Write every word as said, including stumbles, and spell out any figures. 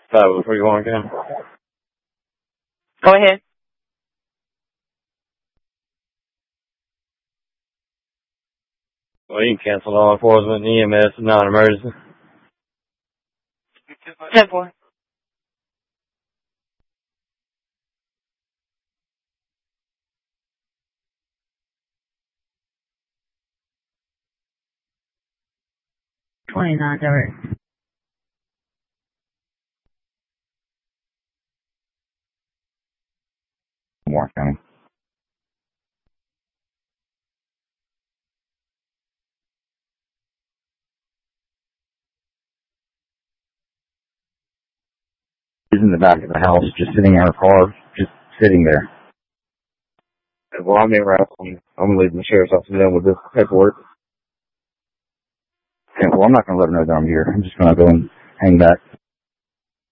So, where you want to go? Go ahead. Well, you can cancel law enforcement and E M S, non-emergency. ten four. twenty-nine, direct. Warren County. She's in the back of the house, just sitting in her car, just sitting there. Well, I'm in right. I'm, I'm leaving the sheriff's office then with this paperwork. Okay, well, I'm not going to let her know that I'm here. I'm just going to go and hang back.